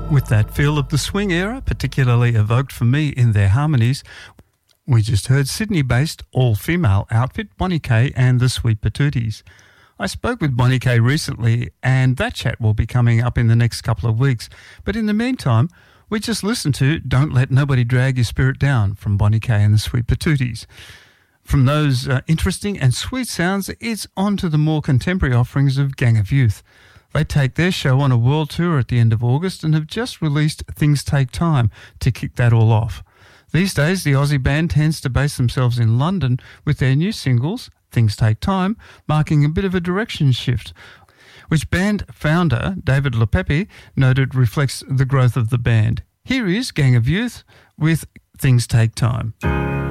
With that feel of the swing era, particularly evoked for me in their harmonies, we just heard Sydney-based all-female outfit Bonnie K and the Sweet Patooties. I spoke with Bonnie K recently, and that chat will be coming up in the next couple of weeks. But in the meantime, we just listened to Don't Let Nobody Drag Your Spirit Down from Bonnie K and the Sweet Patooties. From those interesting and sweet sounds, it's on to the more contemporary offerings of Gang of Youth. They take their show on a world tour at the end of August and have just released Things Take Time to kick that all off. These days, the Aussie band tends to base themselves in London with their new singles, Things Take Time, marking a bit of a direction shift, which band founder David LePepe noted reflects the growth of the band. Here is Gang of Youth with Things Take Time.